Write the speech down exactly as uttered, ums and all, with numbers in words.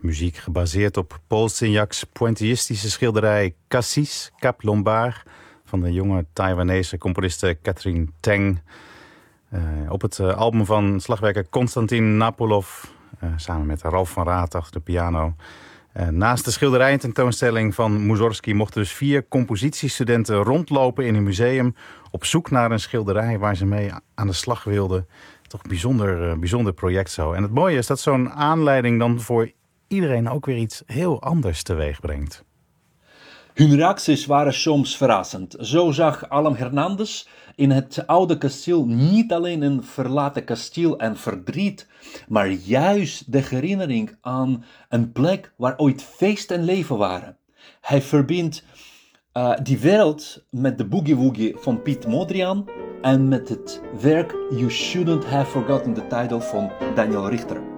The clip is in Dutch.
Muziek gebaseerd op Paul Signac's pointillistische schilderij Cassis, Cap Lombard van de jonge Taiwanese componiste Catherine Teng. Uh, op het uh, album van slagwerker Konstantin Napolov, uh, samen met Ralf van Raat achter de piano. Uh, naast de schilderijententoonstelling van Mussorgsky mochten dus vier compositiestudenten rondlopen in een museum op zoek naar een schilderij waar ze mee aan de slag wilden. Toch een bijzonder, uh, bijzonder project zo. En het mooie is dat zo'n aanleiding dan voor iedereen ook weer iets heel anders teweeg brengt. Hun reacties waren soms verrassend. Zo zag Alem Hernandez in het oude kasteel niet alleen een verlaten kasteel en verdriet, maar juist de herinnering aan een plek waar ooit feest en leven waren. Hij verbindt uh, die wereld met de Boogie Woogie van Piet Mondriaan en met het werk You Shouldn't Have Forgotten the Title van Daniel Richter.